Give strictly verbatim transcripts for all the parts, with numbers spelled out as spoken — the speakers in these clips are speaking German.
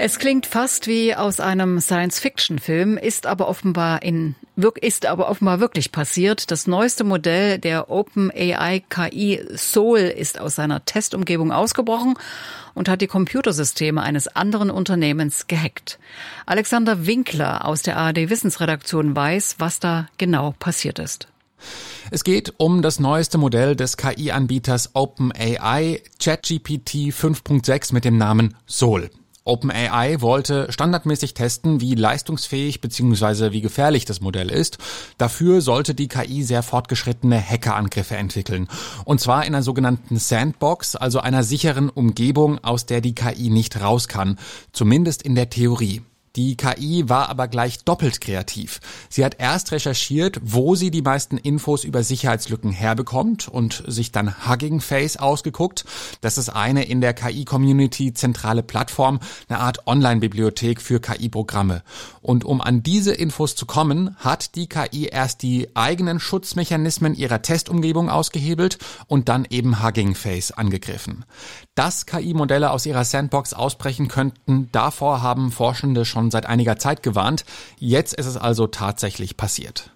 Es klingt fast wie aus einem Science-Fiction-Film, ist aber offenbar in ist aber offenbar wirklich passiert. Das neueste Modell der OpenAI-K I Sol ist aus seiner Testumgebung ausgebrochen und hat die Computersysteme eines anderen Unternehmens gehackt. Alexander Winkler aus der A R D-Wissensredaktion weiß, was da genau passiert ist. Es geht um das neueste Modell des K I-Anbieters OpenAI, ChatGPT fünf Punkt sechs mit dem Namen Sol. OpenAI wollte standardmäßig testen, wie leistungsfähig bzw. wie gefährlich das Modell ist. Dafür sollte die K I sehr fortgeschrittene Hackerangriffe entwickeln. Und zwar in einer sogenannten Sandbox, also einer sicheren Umgebung, aus der die K I nicht raus kann. Zumindest in der Theorie. Die K I war aber gleich doppelt kreativ. Sie hat erst recherchiert, wo sie die meisten Infos über Sicherheitslücken herbekommt und sich dann Hugging Face ausgeguckt. Das ist eine in der K I-Community zentrale Plattform, eine Art Online-Bibliothek für K I-Programme. Und um an diese Infos zu kommen, hat die K I erst die eigenen Schutzmechanismen ihrer Testumgebung ausgehebelt und dann eben Hugging Face angegriffen. Dass K I-Modelle aus ihrer Sandbox ausbrechen könnten, davor haben Forschende schon seit einiger Zeit gewarnt. Jetzt ist es also tatsächlich passiert.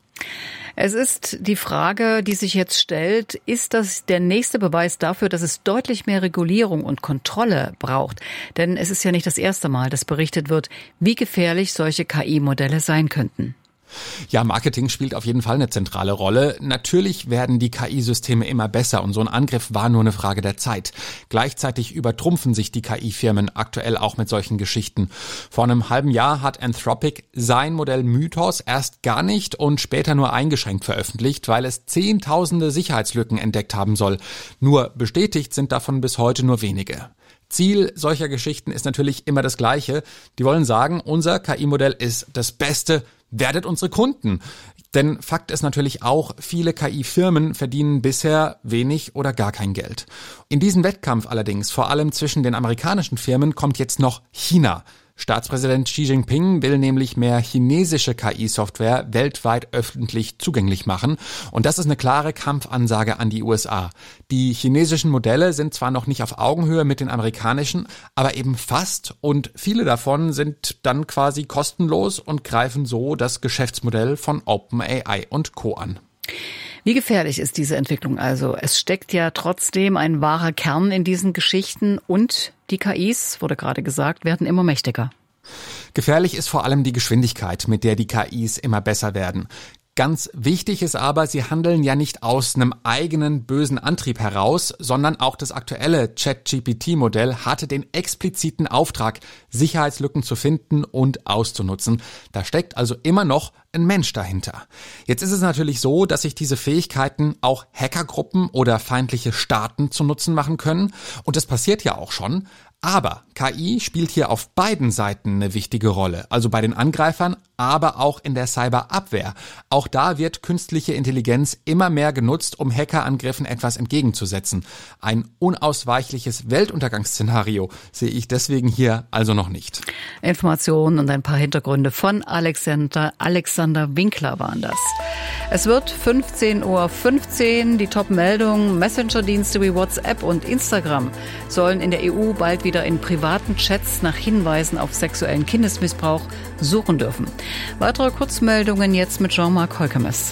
Es ist die Frage, die sich jetzt stellt, ist das der nächste Beweis dafür, dass es deutlich mehr Regulierung und Kontrolle braucht? Denn es ist ja nicht das erste Mal, dass berichtet wird, wie gefährlich solche K I-Modelle sein könnten. Ja, Marketing spielt auf jeden Fall eine zentrale Rolle. Natürlich werden die K I-Systeme immer besser und so ein Angriff war nur eine Frage der Zeit. Gleichzeitig übertrumpfen sich die K I-Firmen aktuell auch mit solchen Geschichten. Vor einem halben Jahr hat Anthropic sein Modell Mythos erst gar nicht und später nur eingeschränkt veröffentlicht, weil es zehntausende Sicherheitslücken entdeckt haben soll. Nur bestätigt sind davon bis heute nur wenige. Ziel solcher Geschichten ist natürlich immer das Gleiche. Die wollen sagen, unser K I-Modell ist das Beste, werdet unsere Kunden. Denn Fakt ist natürlich auch, viele K I-Firmen verdienen bisher wenig oder gar kein Geld. In diesen Wettkampf allerdings, vor allem zwischen den amerikanischen Firmen, kommt jetzt noch China. Staatspräsident Xi Jinping will nämlich mehr chinesische K I-Software weltweit öffentlich zugänglich machen. Und das ist eine klare Kampfansage an die U S A. Die chinesischen Modelle sind zwar noch nicht auf Augenhöhe mit den amerikanischen, aber eben fast. Und viele davon sind dann quasi kostenlos und greifen so das Geschäftsmodell von OpenAI und Co. an. Wie gefährlich ist diese Entwicklung also? Es steckt ja trotzdem ein wahrer Kern in diesen Geschichten und die K Is, wurde gerade gesagt, werden immer mächtiger. Gefährlich ist vor allem die Geschwindigkeit, mit der die K Is immer besser werden. Ganz wichtig ist aber, sie handeln ja nicht aus einem eigenen bösen Antrieb heraus, sondern auch das aktuelle ChatGPT-Modell hatte den expliziten Auftrag, Sicherheitslücken zu finden und auszunutzen. Da steckt also immer noch ein Mensch dahinter. Jetzt ist es natürlich so, dass sich diese Fähigkeiten auch Hackergruppen oder feindliche Staaten zu Nutzen machen können. Und das passiert ja auch schon. Aber K I spielt hier auf beiden Seiten eine wichtige Rolle, also bei den Angreifern, aber auch in der Cyberabwehr. Auch da wird künstliche Intelligenz immer mehr genutzt, um Hackerangriffen etwas entgegenzusetzen. Ein unausweichliches Weltuntergangsszenario sehe ich deswegen hier also noch nicht. Informationen und ein paar Hintergründe von Alexander, Alexander Winkler waren das. Es wird fünfzehn Uhr fünfzehn. Die Top-Meldung: Messenger-Dienste wie WhatsApp und Instagram sollen in der E U bald wieder in privaten Chats nach Hinweisen auf sexuellen Kindesmissbrauch suchen dürfen. Weitere Kurzmeldungen jetzt mit Jean-Marc Heukemes.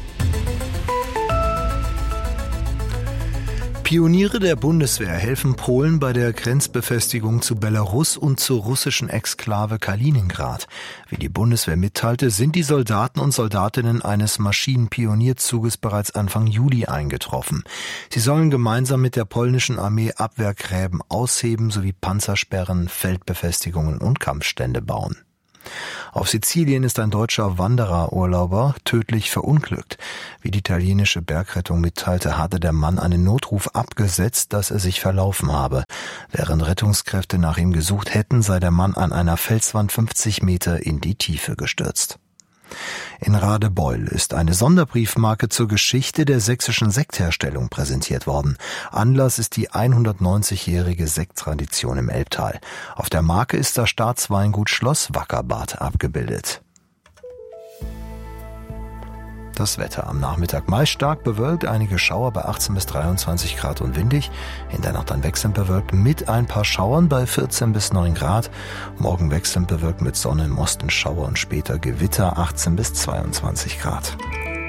Pioniere der Bundeswehr helfen Polen bei der Grenzbefestigung zu Belarus und zur russischen Exklave Kaliningrad. Wie die Bundeswehr mitteilte, sind die Soldaten und Soldatinnen eines Maschinenpionierzuges bereits Anfang Juli eingetroffen. Sie sollen gemeinsam mit der polnischen Armee Abwehrgräben ausheben sowie Panzersperren, Feldbefestigungen und Kampfstände bauen. Auf Sizilien ist ein deutscher Wandererurlauber tödlich verunglückt. Wie die italienische Bergrettung mitteilte, hatte der Mann einen Notruf abgesetzt, dass er sich verlaufen habe. Während Rettungskräfte nach ihm gesucht hätten, sei der Mann an einer Felswand fünfzig Meter in die Tiefe gestürzt. In Radebeul ist eine Sonderbriefmarke zur Geschichte der sächsischen Sektherstellung präsentiert worden. Anlass ist die hundertneunzigjährige Sekttradition im Elbtal. Auf der Marke ist das Staatsweingut Schloss Wackerbad abgebildet. Das Wetter am Nachmittag meist stark bewölkt, einige Schauer bei achtzehn bis dreiundzwanzig Grad und windig. In der Nacht dann wechselnd bewölkt mit ein paar Schauern bei vierzehn bis neun Grad. Morgen wechselnd bewölkt mit Sonne, im Osten Schauer und später Gewitter, achtzehn bis zweiundzwanzig Grad.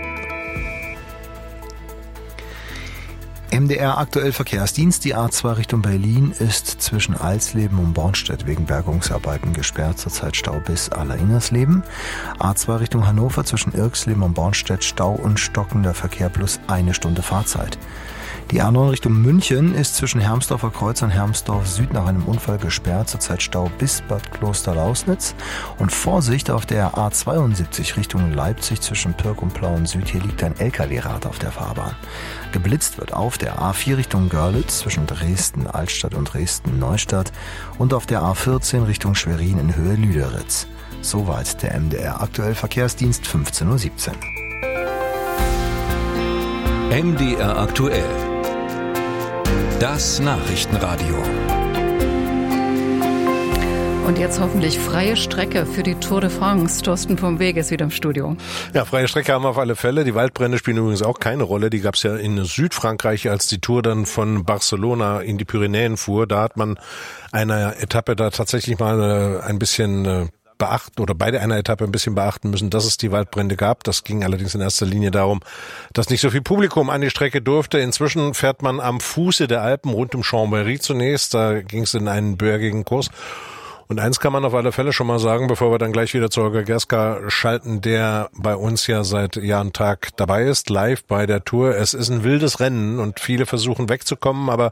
M D R aktuell Verkehrsdienst. Die A zwei Richtung Berlin ist zwischen Alsleben und Bornstedt wegen Bergungsarbeiten gesperrt. Zurzeit Stau bis Alleringersleben. A zwei Richtung Hannover zwischen Irksleben und Bornstedt Stau und stockender Verkehr plus eine Stunde Fahrzeit. Die A neun Richtung München ist zwischen Hermsdorfer Kreuz und Hermsdorf Süd nach einem Unfall gesperrt. Zurzeit Stau bis Bad Kloster-Lausnitz. Und Vorsicht auf der A zweiundsiebzig Richtung Leipzig zwischen Pirk und Plauen Süd. Hier liegt ein L K W-Rad auf der Fahrbahn. Geblitzt wird auf der A vier Richtung Görlitz zwischen Dresden-Altstadt und Dresden-Neustadt und auf der A vierzehn Richtung Schwerin in Höhe Lüderitz. Soweit der M D R aktuell Verkehrsdienst fünfzehn Uhr siebzehn. M D R aktuell. Das Nachrichtenradio. Und jetzt hoffentlich freie Strecke für die Tour de France. Thorsten vom Weg ist wieder im Studio. Ja, freie Strecke haben wir auf alle Fälle. Die Waldbrände spielen übrigens auch keine Rolle. Die gab es ja in Südfrankreich, als die Tour dann von Barcelona in die Pyrenäen fuhr. Da hat man einer Etappe da tatsächlich mal ein bisschen beachten oder bei einer Etappe ein bisschen beachten müssen, dass es die Waldbrände gab. Das ging allerdings in erster Linie darum, dass nicht so viel Publikum an die Strecke durfte. Inzwischen fährt man am Fuße der Alpen rund um Chambéry zunächst. Da ging es in einen bergigen Kurs. Und eins kann man auf alle Fälle schon mal sagen, bevor wir dann gleich wieder zu Holger Gerska schalten, der bei uns ja seit Jahr und Tag dabei ist, live bei der Tour. Es ist ein wildes Rennen und viele versuchen wegzukommen, aber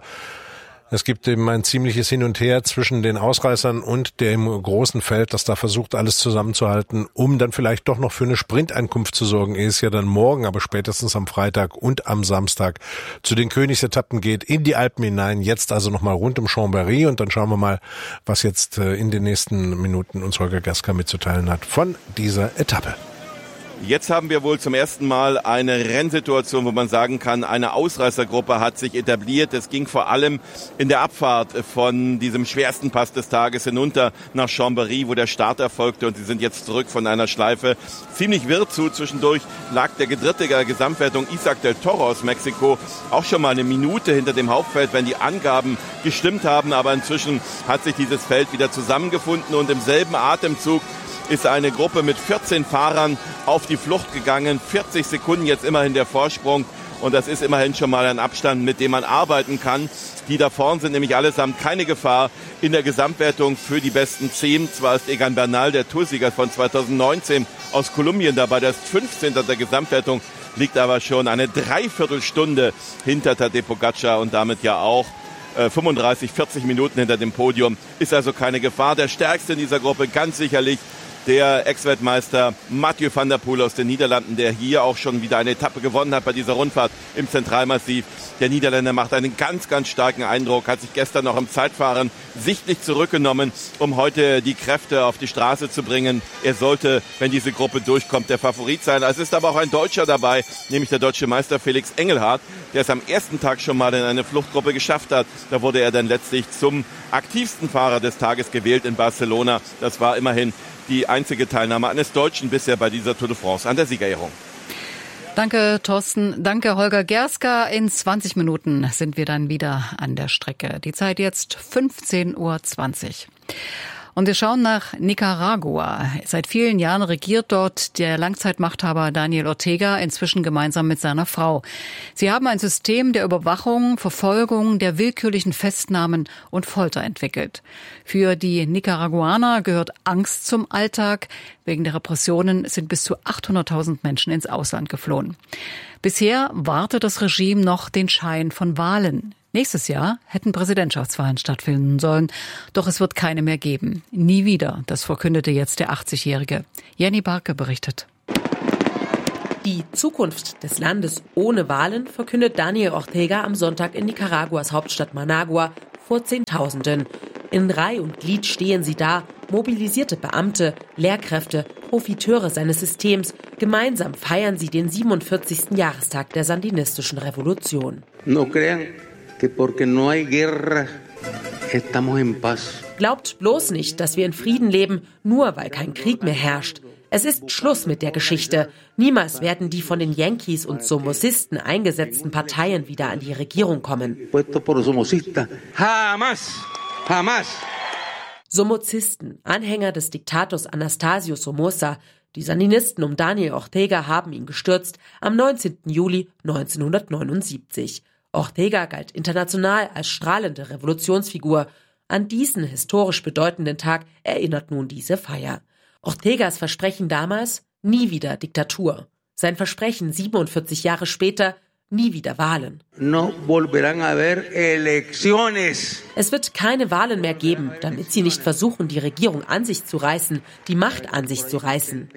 es gibt eben ein ziemliches Hin und Her zwischen den Ausreißern und dem großen Feld, das da versucht, alles zusammenzuhalten, um dann vielleicht doch noch für eine Sprinteinkunft zu sorgen, ehe es ja dann morgen, aber spätestens am Freitag und am Samstag zu den Königsetappen geht, in die Alpen hinein. Jetzt also nochmal rund um Chambéry und dann schauen wir mal, was jetzt in den nächsten Minuten uns Holger Gerska mitzuteilen hat von dieser Etappe. Jetzt haben wir wohl zum ersten Mal eine Rennsituation, wo man sagen kann, eine Ausreißergruppe hat sich etabliert. Es ging vor allem in der Abfahrt von diesem schwersten Pass des Tages hinunter nach Chambéry, wo der Start erfolgte. Und sie sind jetzt zurück von einer Schleife ziemlich wirr zu. Zwischendurch lag der Dritte der Gesamtwertung Isaac del Toro aus Mexiko auch schon mal eine Minute hinter dem Hauptfeld, wenn die Angaben gestimmt haben. Aber inzwischen hat sich dieses Feld wieder zusammengefunden und im selben Atemzug ist eine Gruppe mit vierzehn Fahrern auf die Flucht gegangen. vierzig Sekunden jetzt immerhin der Vorsprung. Und das ist immerhin schon mal ein Abstand, mit dem man arbeiten kann. Die da vorne sind nämlich allesamt keine Gefahr in der Gesamtwertung für die besten zehn. Zwar ist Egan Bernal, der Toursieger von zweitausendneunzehn aus Kolumbien dabei, der ist fünfzehnter der Gesamtwertung, liegt aber schon eine Dreiviertelstunde hinter Tadej Pogačar und damit ja auch fünfunddreißig, vierzig Minuten hinter dem Podium. Ist also keine Gefahr. Der stärkste in dieser Gruppe ganz sicherlich der Ex-Weltmeister Mathieu van der Poel aus den Niederlanden, der hier auch schon wieder eine Etappe gewonnen hat bei dieser Rundfahrt im Zentralmassiv. Der Niederländer macht einen ganz, ganz starken Eindruck, hat sich gestern noch im Zeitfahren sichtlich zurückgenommen, um heute die Kräfte auf die Straße zu bringen. Er sollte, wenn diese Gruppe durchkommt, der Favorit sein. Es ist aber auch ein Deutscher dabei, nämlich der deutsche Meister Felix Engelhardt, der es am ersten Tag schon mal in eine Fluchtgruppe geschafft hat. Da wurde er dann letztlich zum aktivsten Fahrer des Tages gewählt in Barcelona. Das war immerhin die einzige Teilnahme eines Deutschen bisher bei dieser Tour de France an der Siegerehrung. Danke, Thorsten. Danke, Holger Gerska. In zwanzig Minuten sind wir dann wieder an der Strecke. Die Zeit jetzt fünfzehn Uhr zwanzig. Und wir schauen nach Nicaragua. Seit vielen Jahren regiert dort der Langzeitmachthaber Daniel Ortega, inzwischen gemeinsam mit seiner Frau. Sie haben ein System der Überwachung, Verfolgung, der willkürlichen Festnahmen und Folter entwickelt. Für die Nicaraguaner gehört Angst zum Alltag. Wegen der Repressionen sind bis zu achthunderttausend Menschen ins Ausland geflohen. Bisher warte das Regime noch den Schein von Wahlen. Nächstes Jahr hätten Präsidentschaftswahlen stattfinden sollen, doch es wird keine mehr geben. Nie wieder, das verkündete jetzt der achtzigjährige. Jenny Barke berichtet. Die Zukunft des Landes ohne Wahlen verkündet Daniel Ortega am Sonntag in Nicaraguas Hauptstadt Managua vor Zehntausenden. In Reih und Glied stehen sie da, mobilisierte Beamte, Lehrkräfte, Profiteure seines Systems. Gemeinsam feiern sie den siebenundvierzigsten Jahrestag der sandinistischen Revolution. No crean que porque no hay guerra estamos en paz. Glaubt bloß nicht, dass wir in Frieden leben, nur weil kein Krieg mehr herrscht. Es ist Schluss mit der Geschichte. Niemals werden die von den Yankees und Somocisten eingesetzten Parteien wieder an die Regierung kommen. Somocisten, Anhänger des Diktators Anastasio Somoza, die Sandinisten um Daniel Ortega haben ihn gestürzt am neunzehnten Juli neunzehnhundertneunundsiebzig. Ortega galt international als strahlende Revolutionsfigur. An diesen historisch bedeutenden Tag erinnert nun diese Feier. Ortegas Versprechen damals: nie wieder Diktatur. Sein Versprechen siebenundvierzig Jahre später: nie wieder Wahlen. No volverán a haber elecciones. Es wird keine Wahlen mehr geben, damit sie nicht versuchen, die Regierung an sich zu reißen, die Macht an sich zu reißen.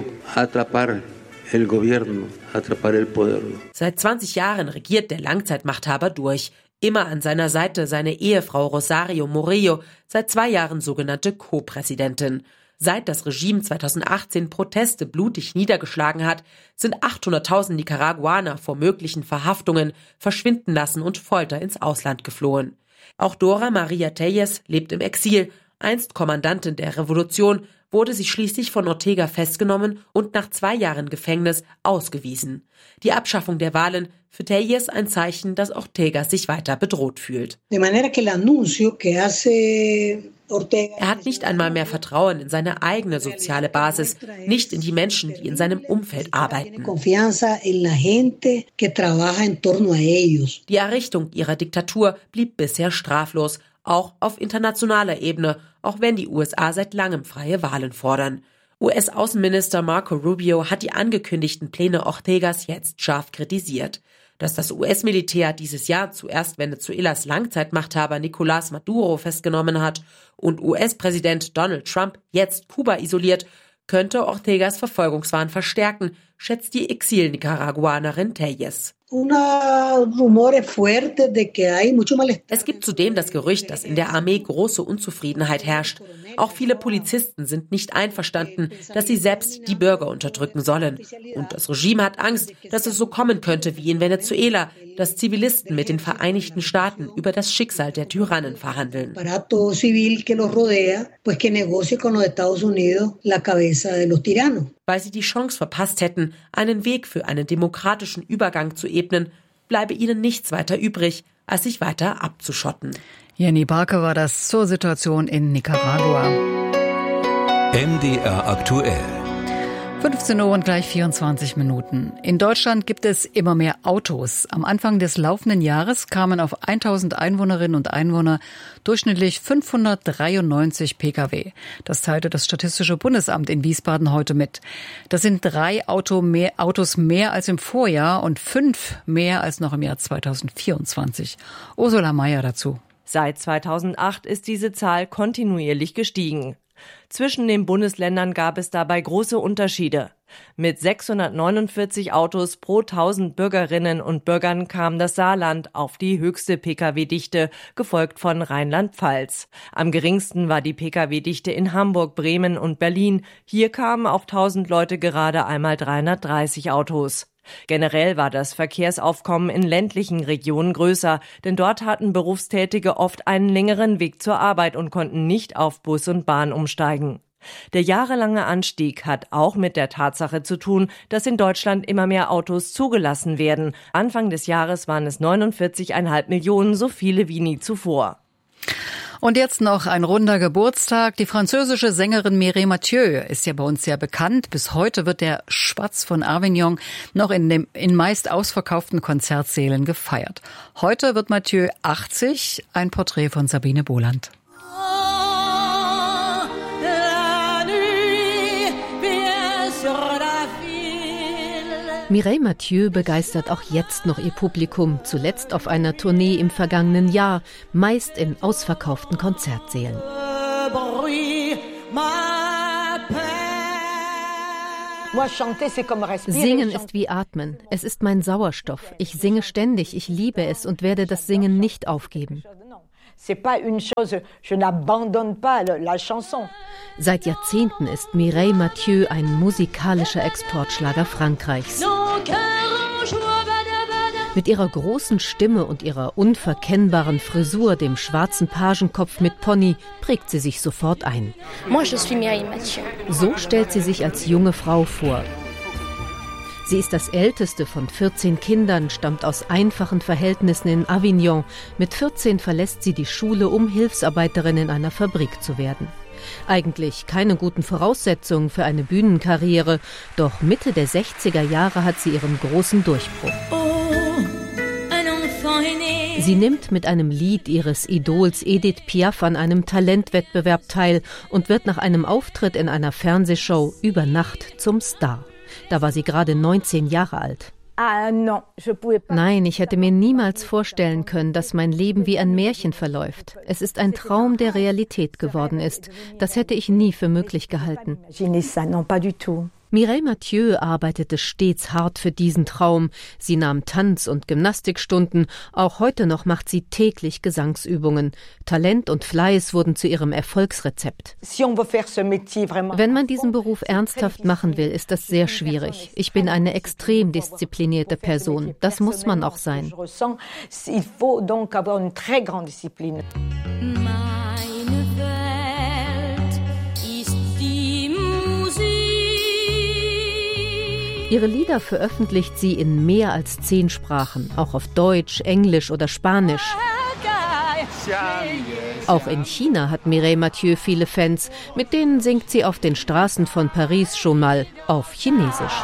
Seit zwanzig Jahren regiert der Langzeitmachthaber durch. Immer an seiner Seite seine Ehefrau Rosario Murillo, seit zwei Jahren sogenannte Co-Präsidentin. Seit das Regime zweitausendachtzehn Proteste blutig niedergeschlagen hat, sind achthunderttausend Nicaraguaner vor möglichen Verhaftungen, Verschwindenlassen und Folter ins Ausland geflohen. Auch Dora Maria Tellez lebt im Exil. Einst Kommandantin der Revolution, wurde sie schließlich von Ortega festgenommen und nach zwei Jahren Gefängnis ausgewiesen. Die Abschaffung der Wahlen für Tellez ein Zeichen, dass Ortega sich weiter bedroht fühlt. De manera que el anuncio que hace Ortega. Er hat nicht einmal mehr Vertrauen in seine eigene soziale Basis, nicht in die Menschen, die in seinem Umfeld arbeiten. Die Errichtung ihrer Diktatur blieb bisher straflos, auch auf internationaler Ebene, auch wenn die U S A seit langem freie Wahlen fordern. U S-Außenminister Marco Rubio hat die angekündigten Pläne Ortegas jetzt scharf kritisiert. Dass das U S-Militär dieses Jahr zuerst Venezuelas Langzeitmachthaber Nicolás Maduro festgenommen hat und U S-Präsident Donald Trump jetzt Kuba isoliert, könnte Ortegas Verfolgungswahn verstärken, schätzt die Exil-Nicaraguanerin Tellez. Es gibt zudem das Gerücht, dass in der Armee große Unzufriedenheit herrscht. Auch viele Polizisten sind nicht einverstanden, dass sie selbst die Bürger unterdrücken sollen. Und das Regime hat Angst, dass es so kommen könnte wie in Venezuela, dass Zivilisten mit den Vereinigten Staaten über das Schicksal der Tyrannen verhandeln. Weil sie die Chance verpasst hätten, einen Weg für einen demokratischen Übergang zu ebnen, bleibe ihnen nichts weiter übrig, als sich weiter abzuschotten. Jenny Barke war das zur Situation in Nicaragua. M D R aktuell. fünfzehn Uhr und gleich vierundzwanzig Minuten. In Deutschland gibt es immer mehr Autos. Am Anfang des laufenden Jahres kamen auf tausend Einwohnerinnen und Einwohner durchschnittlich fünfhundertdreiundneunzig Pkw. Das teilte das Statistische Bundesamt in Wiesbaden heute mit. Das sind drei Auto mehr, Autos mehr als im Vorjahr und fünf mehr als noch im Jahr zweitausendvierundzwanzig. Ursula Mayer dazu. Seit zweitausendacht ist diese Zahl kontinuierlich gestiegen. Zwischen den Bundesländern gab es dabei große Unterschiede. Mit sechshundertneunundvierzig Autos pro tausend Bürgerinnen und Bürgern kam das Saarland auf die höchste Pkw-Dichte, gefolgt von Rheinland-Pfalz. Am geringsten war die Pkw-Dichte in Hamburg, Bremen und Berlin. Hier kamen auf tausend Leute gerade einmal dreihundertdreißig Autos. Generell war das Verkehrsaufkommen in ländlichen Regionen größer, denn dort hatten Berufstätige oft einen längeren Weg zur Arbeit und konnten nicht auf Bus und Bahn umsteigen. Der jahrelange Anstieg hat auch mit der Tatsache zu tun, dass in Deutschland immer mehr Autos zugelassen werden. Anfang des Jahres waren es neunundvierzig Komma fünf Millionen, so viele wie nie zuvor. Und jetzt noch ein runder Geburtstag. Die französische Sängerin Mireille Mathieu ist ja bei uns sehr bekannt. Bis heute wird der Spatz von Avignon noch in, dem, in meist ausverkauften Konzertsälen gefeiert. Heute wird Mathieu achtzig. Ein Porträt von Sabine Boland. Mireille Mathieu begeistert auch jetzt noch ihr Publikum, zuletzt auf einer Tournee im vergangenen Jahr, meist in ausverkauften Konzertsälen. Singen ist wie Atmen. Es ist mein Sauerstoff. Ich singe ständig, ich liebe es und werde das Singen nicht aufgeben. Seit Jahrzehnten ist Mireille Mathieu ein musikalischer Exportschlager Frankreichs. Mit ihrer großen Stimme und ihrer unverkennbaren Frisur, dem schwarzen Pagenkopf mit Pony, prägt sie sich sofort ein. So stellt sie sich als junge Frau vor. Sie ist das älteste von vierzehn Kindern, stammt aus einfachen Verhältnissen in Avignon. Mit vierzehn verlässt sie die Schule, um Hilfsarbeiterin in einer Fabrik zu werden. Eigentlich keine guten Voraussetzungen für eine Bühnenkarriere, doch Mitte der sechziger Jahre hat sie ihren großen Durchbruch. Sie nimmt mit einem Lied ihres Idols Edith Piaf an einem Talentwettbewerb teil und wird nach einem Auftritt in einer Fernsehshow über Nacht zum Star. Da war sie gerade neunzehn Jahre alt. Nein, ich hätte mir niemals vorstellen können, dass mein Leben wie ein Märchen verläuft. Es ist ein Traum, der Realität geworden ist. Das hätte ich nie für möglich gehalten. Mireille Mathieu arbeitete stets hart für diesen Traum. Sie nahm Tanz- und Gymnastikstunden. Auch heute noch macht sie täglich Gesangsübungen. Talent und Fleiß wurden zu ihrem Erfolgsrezept. Wenn man diesen Beruf ernsthaft machen will, ist das sehr schwierig. Ich bin eine extrem disziplinierte Person. Das muss man auch sein. Ihre Lieder veröffentlicht sie in mehr als zehn Sprachen, auch auf Deutsch, Englisch oder Spanisch. Auch in China hat Mireille Mathieu viele Fans, mit denen singt sie auf den Straßen von Paris schon mal auf Chinesisch.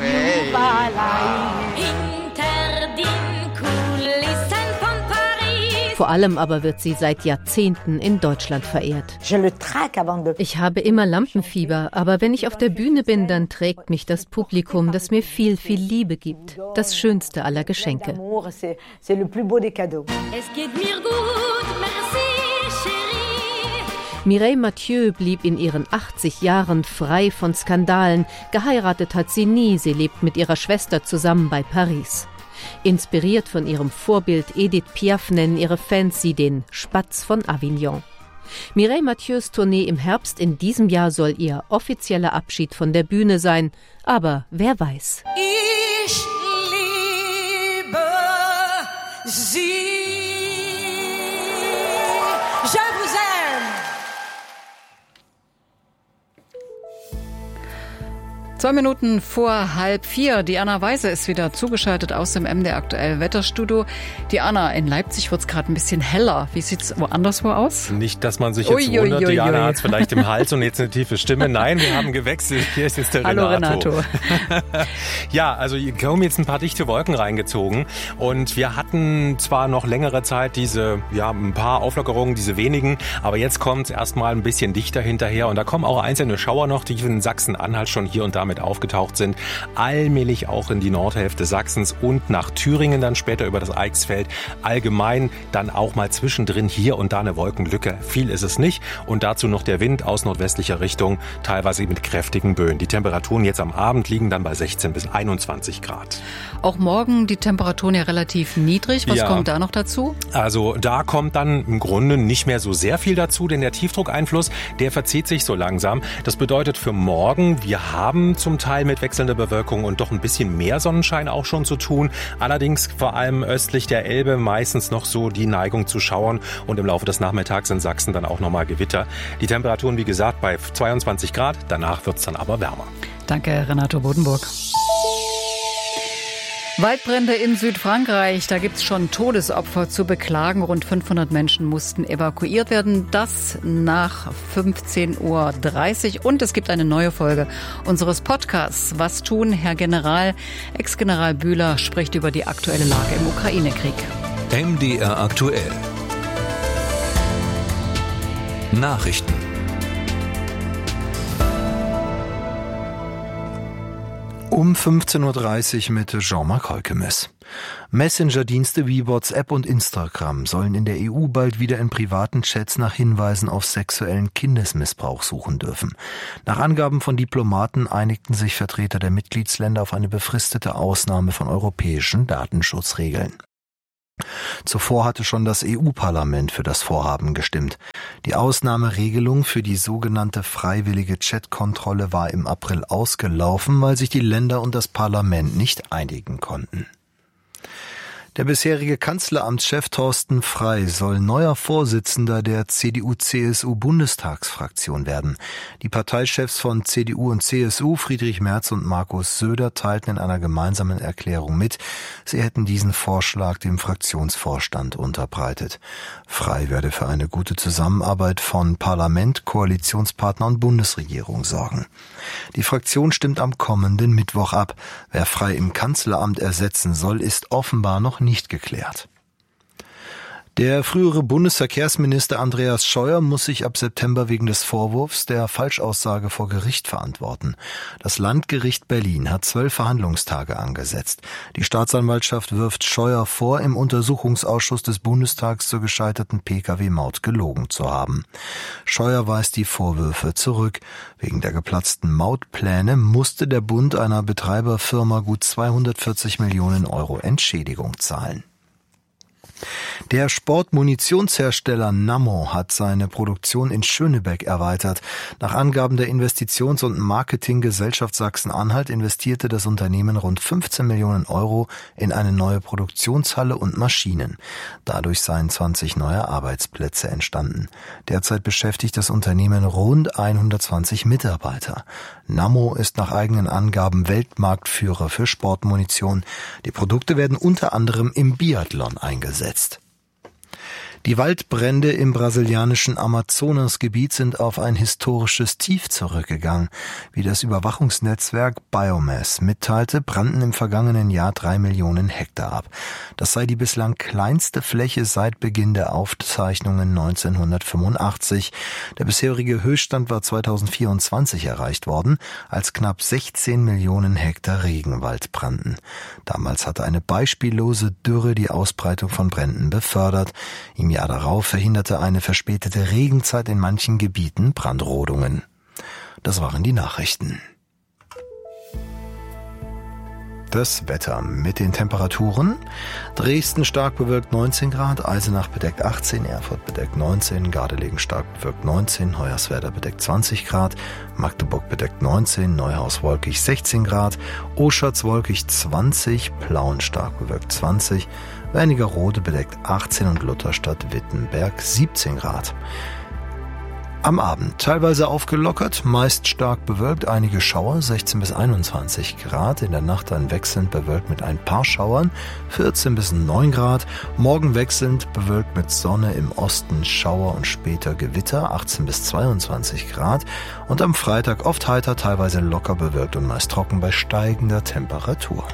Vor allem aber wird sie seit Jahrzehnten in Deutschland verehrt. Ich habe immer Lampenfieber, aber wenn ich auf der Bühne bin, dann trägt mich das Publikum, das mir viel, viel Liebe gibt. Das schönste aller Geschenke. Es geht mir gut, merci, chérie. Mireille Mathieu blieb in ihren achtzig Jahren frei von Skandalen. Geheiratet hat sie nie, sie lebt mit ihrer Schwester zusammen bei Paris. Inspiriert von ihrem Vorbild Edith Piaf nennen ihre Fans sie den Spatz von Avignon. Mireille Mathieus Tournee im Herbst in diesem Jahr soll ihr offizieller Abschied von der Bühne sein. Aber wer weiß. Ich liebe sie. Je vous aime. Zwei Minuten vor halb vier. Diana Weise ist wieder zugeschaltet aus dem M D R Aktuell Wetterstudio. Diana, in Leipzig wird es gerade ein bisschen heller. Wie sieht es woanders wo aus? Nicht, dass man sich jetzt ui, wundert, ui, ui, Diana hat es vielleicht im Hals und jetzt eine tiefe Stimme. Nein, wir haben gewechselt. Hier ist jetzt der Hallo Renato. Renato. Ja, also hier kommen jetzt ein paar dichte Wolken reingezogen und wir hatten zwar noch längere Zeit diese, ja, ein paar Auflockerungen, diese wenigen, aber jetzt kommt es erstmal ein bisschen dichter hinterher und da kommen auch einzelne Schauer noch, die in Sachsen-Anhalt schon hier und da mit aufgetaucht sind, allmählich auch in die Nordhälfte Sachsens und nach Thüringen dann später über das Eichsfeld. Allgemein dann auch mal zwischendrin hier und da eine Wolkenlücke. Viel ist es nicht und dazu noch der Wind aus nordwestlicher Richtung, teilweise mit kräftigen Böen. Die Temperaturen jetzt am Abend liegen dann bei sechzehn bis einundzwanzig Grad. Auch morgen die Temperaturen ja relativ niedrig. Was ja. kommt da noch dazu? Also da kommt dann im Grunde nicht mehr so sehr viel dazu, denn der Tiefdruckeinfluss, der verzieht sich so langsam. Das bedeutet für morgen, wir haben zum Teil mit wechselnder Bewölkung und doch ein bisschen mehr Sonnenschein auch schon zu tun. Allerdings vor allem östlich der Elbe meistens noch so die Neigung zu Schauern und im Laufe des Nachmittags in Sachsen dann auch nochmal Gewitter. Die Temperaturen, wie gesagt, bei zweiundzwanzig Grad. Danach wird es dann aber wärmer. Danke, Renato Bodenburg. Waldbrände in Südfrankreich, da gibt es schon Todesopfer zu beklagen. Rund fünfhundert Menschen mussten evakuiert werden. Das nach fünfzehn Uhr dreißig. Und es gibt eine neue Folge unseres Podcasts. Was tun, Herr General? Ex-General Bühler spricht über die aktuelle Lage im Ukraine-Krieg. M D R aktuell. Nachrichten. Um fünfzehn Uhr dreißig mit Jean-Marc Holkemes. Messenger-Dienste wie WhatsApp und Instagram sollen in der E U bald wieder in privaten Chats nach Hinweisen auf sexuellen Kindesmissbrauch suchen dürfen. Nach Angaben von Diplomaten einigten sich Vertreter der Mitgliedsländer auf eine befristete Ausnahme von europäischen Datenschutzregeln. Zuvor hatte schon das E U-Parlament für das Vorhaben gestimmt. Die Ausnahmeregelung für die sogenannte freiwillige Chatkontrolle war im April ausgelaufen, weil sich die Länder und das Parlament nicht einigen konnten. Der bisherige Kanzleramtschef Thorsten Frey soll neuer Vorsitzender der C D U C S U-Bundestagsfraktion werden. Die Parteichefs von C D U und C S U, Friedrich Merz und Markus Söder, teilten in einer gemeinsamen Erklärung mit, sie hätten diesen Vorschlag dem Fraktionsvorstand unterbreitet. Frey werde für eine gute Zusammenarbeit von Parlament, Koalitionspartner und Bundesregierung sorgen. Die Fraktion stimmt am kommenden Mittwoch ab. Wer Frey im Kanzleramt ersetzen soll, ist offenbar noch nicht geklärt. Der frühere Bundesverkehrsminister Andreas Scheuer muss sich ab September wegen des Vorwurfs der Falschaussage vor Gericht verantworten. Das Landgericht Berlin hat zwölf Verhandlungstage angesetzt. Die Staatsanwaltschaft wirft Scheuer vor, im Untersuchungsausschuss des Bundestags zur gescheiterten P K W-Maut gelogen zu haben. Scheuer weist die Vorwürfe zurück. Wegen der geplatzten Mautpläne musste der Bund einer Betreiberfirma gut zweihundertvierzig Millionen Euro Entschädigung zahlen. Der Sportmunitionshersteller Nammo hat seine Produktion in Schönebeck erweitert. Nach Angaben der Investitions- und Marketinggesellschaft Sachsen-Anhalt investierte das Unternehmen rund fünfzehn Millionen Euro in eine neue Produktionshalle und Maschinen. Dadurch seien zwanzig neue Arbeitsplätze entstanden. Derzeit beschäftigt das Unternehmen rund hundertzwanzig Mitarbeiter. Nammo ist nach eigenen Angaben Weltmarktführer für Sportmunition. Die Produkte werden unter anderem im Biathlon eingesetzt. Die Waldbrände im brasilianischen Amazonasgebiet sind auf ein historisches Tief zurückgegangen. Wie das Überwachungsnetzwerk Biomass mitteilte, brannten im vergangenen Jahr drei Millionen Hektar ab. Das sei die bislang kleinste Fläche seit Beginn der Aufzeichnungen neunzehnhundertfünfundachtzig. Der bisherige Höchststand war zweitausendvierundzwanzig erreicht worden, als knapp sechzehn Millionen Hektar Regenwald brannten. Damals hatte eine beispiellose Dürre die Ausbreitung von Bränden befördert. Im Jahr darauf verhinderte eine verspätete Regenzeit in manchen Gebieten Brandrodungen. Das waren die Nachrichten. Das Wetter mit den Temperaturen. Dresden stark bewölkt neunzehn Grad, Eisenach bedeckt achtzehn, Erfurt bedeckt neunzehn, Gardelegen stark bewölkt neunzehn, Hoyerswerda bedeckt zwanzig Grad, Magdeburg bedeckt neunzehn, Neuhaus wolkig sechzehn Grad, Oschatz wolkig zwanzig, Plauen stark bewölkt zwanzig, Wernigerode bedeckt achtzehn und Lutherstadt-Wittenberg siebzehn Grad. Am Abend teilweise aufgelockert, meist stark bewölkt, einige Schauer, sechzehn bis einundzwanzig Grad. In der Nacht dann wechselnd bewölkt mit ein paar Schauern, vierzehn bis neun Grad. Morgen wechselnd bewölkt mit Sonne, im Osten Schauer und später Gewitter, achtzehn bis zweiundzwanzig Grad. Und am Freitag oft heiter, teilweise locker bewölkt und meist trocken bei steigender Temperatur.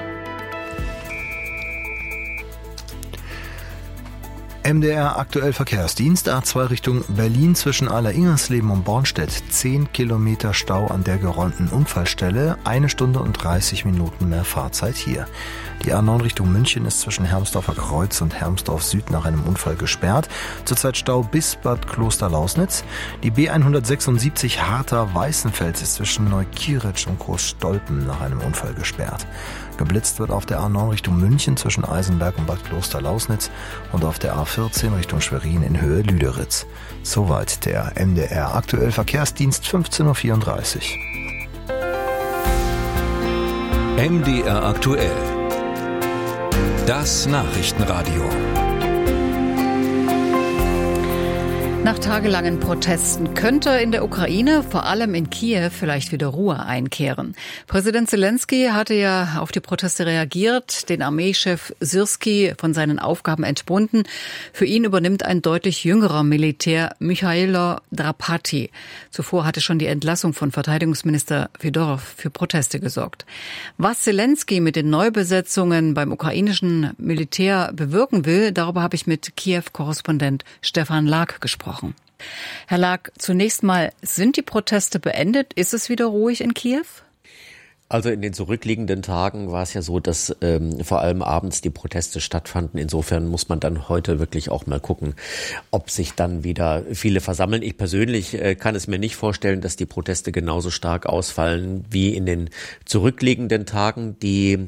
M D R aktuell Verkehrsdienst, A zwei Richtung Berlin zwischen Aller-Ingersleben und Bornstedt, zehn Kilometer Stau an der geräumten Unfallstelle, eine Stunde und dreißig Minuten mehr Fahrzeit hier. Die A neun Richtung München ist zwischen Hermsdorfer Kreuz und Hermsdorf Süd nach einem Unfall gesperrt. Zurzeit Stau bis Bad Klosterlausnitz. Die B hundertsechsundsiebzig Harter-Weißenfels ist zwischen Neukieritz und Großstolpen nach einem Unfall gesperrt. Geblitzt wird auf der A neun Richtung München zwischen Eisenberg und Bad Klosterlausnitz und auf der A vierzehn Richtung Schwerin in Höhe Lüderitz. Soweit der M D R aktuell Verkehrsdienst fünfzehn Uhr vierunddreißig. M D R aktuell. Das Nachrichtenradio. Nach tagelangen Protesten könnte in der Ukraine, vor allem in Kiew, vielleicht wieder Ruhe einkehren. Präsident Zelensky hatte ja auf die Proteste reagiert, den Armeechef Syrski von seinen Aufgaben entbunden. Für ihn übernimmt ein deutlich jüngerer Militär, Michailo Drapati. Zuvor hatte schon die Entlassung von Verteidigungsminister Fedorov für Proteste gesorgt. Was Zelensky mit den Neubesetzungen beim ukrainischen Militär bewirken will, darüber habe ich mit Kiew-Korrespondent Stefan Lag gesprochen. Herr Lag, zunächst mal, sind die Proteste beendet? Ist es wieder ruhig in Kiew? Also in den zurückliegenden Tagen war es ja so, dass ähm, vor allem abends die Proteste stattfanden. Insofern muss man dann heute wirklich auch mal gucken, ob sich dann wieder viele versammeln. Ich persönlich äh, kann es mir nicht vorstellen, dass die Proteste genauso stark ausfallen wie in den zurückliegenden Tagen. Die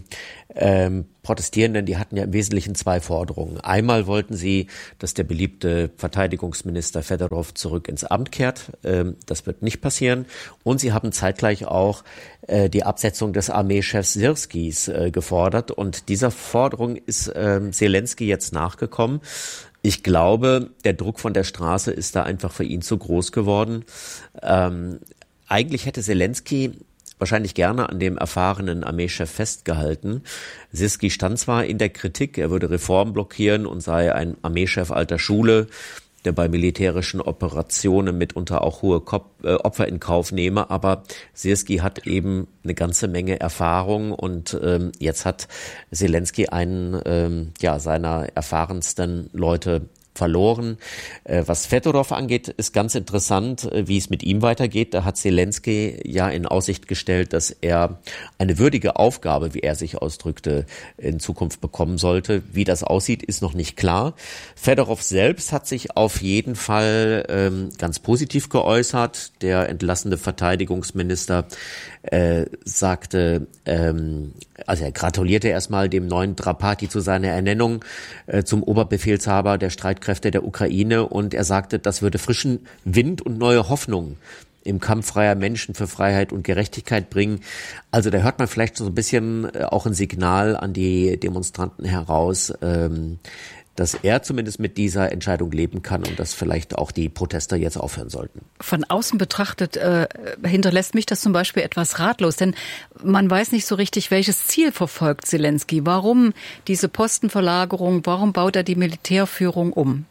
ähm, Protestierenden, die hatten ja im Wesentlichen zwei Forderungen. Einmal wollten sie, dass der beliebte Verteidigungsminister Fedorov zurück ins Amt kehrt. Ähm, das wird nicht passieren. Und sie haben zeitgleich auch äh, die Absetzung des Armeechefs Syrskis äh, gefordert. Und dieser Forderung ist äh, Zelensky jetzt nachgekommen. Ich glaube, der Druck von der Straße ist da einfach für ihn zu groß geworden. Ähm, eigentlich hätte Zelensky wahrscheinlich gerne an dem erfahrenen Armeechef festgehalten. Syrski stand zwar in der Kritik, er würde Reformen blockieren und sei ein Armeechef alter Schule, der bei militärischen Operationen mitunter auch hohe Kop- äh, Opfer in Kauf nehme, aber Syrski hat eben eine ganze Menge Erfahrung und ähm, jetzt hat Zelensky einen ähm, ja seiner erfahrensten Leute verloren. Was Fedorov angeht, ist ganz interessant, wie es mit ihm weitergeht. Da hat Zelensky ja in Aussicht gestellt, dass er eine würdige Aufgabe, wie er sich ausdrückte, in Zukunft bekommen sollte. Wie das aussieht, ist noch nicht klar. Fedorov selbst hat sich auf jeden Fall ähm, ganz positiv geäußert. Der entlassene Verteidigungsminister äh, sagte, ähm, also er gratulierte erstmal dem neuen Drapati zu seiner Ernennung äh, zum Oberbefehlshaber der Streitkräfte der Ukraine und er sagte, das würde frischen Wind und neue Hoffnung im Kampf freier Menschen für Freiheit und Gerechtigkeit bringen. Also da hört man vielleicht so ein bisschen äh, auch ein Signal an die Demonstranten heraus, ähm, dass er zumindest mit dieser Entscheidung leben kann und dass vielleicht auch die Protester jetzt aufhören sollten. Von außen betrachtet äh, hinterlässt mich das zum Beispiel etwas ratlos, denn man weiß nicht so richtig, welches Ziel verfolgt Zelensky. Warum diese Postenverlagerung, warum baut er die Militärführung um?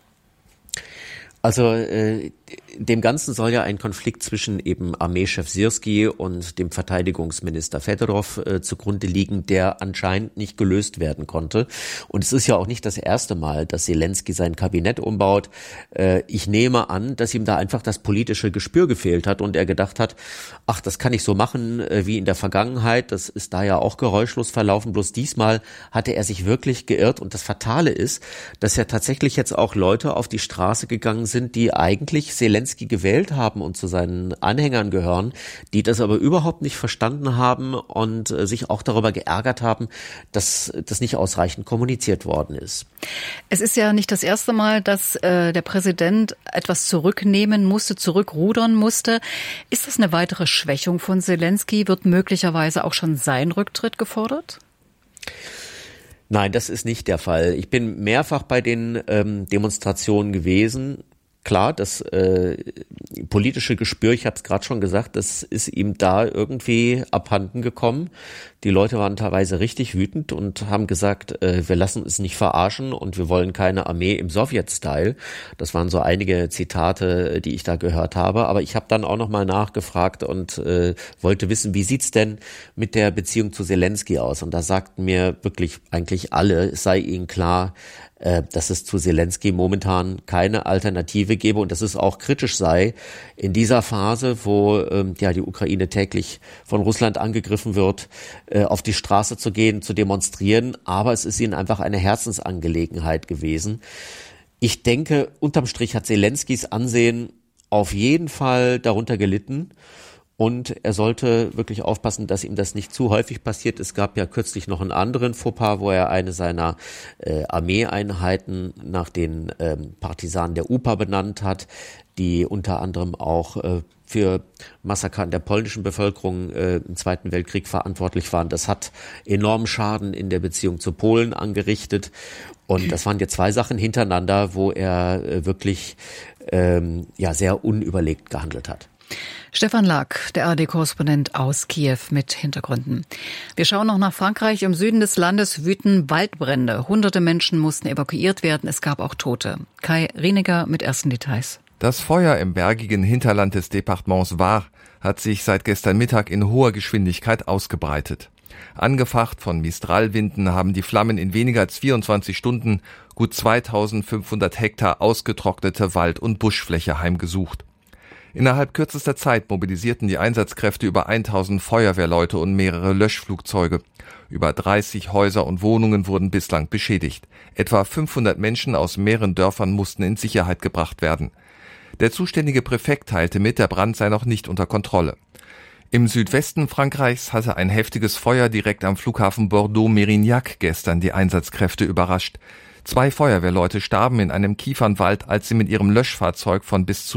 Also äh, dem Ganzen soll ja ein Konflikt zwischen eben Armeechef Syrski und dem Verteidigungsminister Fedorov äh, zugrunde liegen, der anscheinend nicht gelöst werden konnte. Und es ist ja auch nicht das erste Mal, dass Zelensky sein Kabinett umbaut. Äh, ich nehme an, dass ihm da einfach das politische Gespür gefehlt hat und er gedacht hat, ach, das kann ich so machen äh, wie in der Vergangenheit. Das ist da ja auch geräuschlos verlaufen. Bloß diesmal hatte er sich wirklich geirrt. Und das Fatale ist, dass ja tatsächlich jetzt auch Leute auf die Straße gegangen sind, die eigentlich Zelensky gewählt haben und zu seinen Anhängern gehören, die das aber überhaupt nicht verstanden haben und äh, sich auch darüber geärgert haben, dass das nicht ausreichend kommuniziert worden ist. Es ist ja nicht das erste Mal, dass äh, der Präsident etwas zurücknehmen musste, zurückrudern musste. Ist das eine weitere Schwächung von Zelensky? Wird möglicherweise auch schon sein Rücktritt gefordert? Nein, das ist nicht der Fall. Ich bin mehrfach bei den ähm, Demonstrationen gewesen. Klar, das äh, politische Gespür, ich habe es gerade schon gesagt, das ist ihm da irgendwie abhanden gekommen. Die Leute waren teilweise richtig wütend und haben gesagt, äh, wir lassen uns nicht verarschen und wir wollen keine Armee im Sowjet-Style. Das waren so einige Zitate, die ich da gehört habe. Aber ich habe dann auch nochmal nachgefragt und äh, wollte wissen, wie sieht's denn mit der Beziehung zu Zelensky aus? Und da sagten mir wirklich eigentlich alle, es sei ihnen klar, äh, dass es zu Zelensky momentan keine Alternative gebe und dass es auch kritisch sei, in dieser Phase, wo ähm, ja die Ukraine täglich von Russland angegriffen wird, äh, auf die Straße zu gehen, zu demonstrieren. Aber es ist ihnen einfach eine Herzensangelegenheit gewesen. Ich denke, unterm Strich hat Zelenskys Ansehen auf jeden Fall darunter gelitten. Und er sollte wirklich aufpassen, dass ihm das nicht zu häufig passiert. Es gab ja kürzlich noch einen anderen Fauxpas, wo er eine seiner äh, Armeeeinheiten nach den ähm, Partisanen der U P A benannt hat, die unter anderem auch äh, für Massaker an der polnischen Bevölkerung äh, im Zweiten Weltkrieg verantwortlich waren. Das hat enormen Schaden in der Beziehung zu Polen angerichtet. Und das waren jetzt zwei Sachen hintereinander, wo er äh, wirklich ähm, ja sehr unüberlegt gehandelt hat. Stefan Lack, der A R D-Korrespondent aus Kiew mit Hintergründen. Wir schauen noch nach Frankreich. Im Süden des Landes wüten Waldbrände. Hunderte Menschen mussten evakuiert werden. Es gab auch Tote. Kai Rieniger mit ersten Details. Das Feuer im bergigen Hinterland des Departements Var hat sich seit gestern Mittag in hoher Geschwindigkeit ausgebreitet. Angefacht von Mistralwinden haben die Flammen in weniger als vierundzwanzig Stunden gut zweitausendfünfhundert Hektar ausgetrocknete Wald- und Buschfläche heimgesucht. Innerhalb kürzester Zeit mobilisierten die Einsatzkräfte über tausend Feuerwehrleute und mehrere Löschflugzeuge. Über dreißig Häuser und Wohnungen wurden bislang beschädigt. Etwa fünfhundert Menschen aus mehreren Dörfern mussten in Sicherheit gebracht werden. Der zuständige Präfekt teilte mit, der Brand sei noch nicht unter Kontrolle. Im Südwesten Frankreichs hatte ein heftiges Feuer direkt am Flughafen Bordeaux-Mérignac gestern die Einsatzkräfte überrascht. Zwei Feuerwehrleute starben in einem Kiefernwald, als sie mit ihrem Löschfahrzeug von bis zu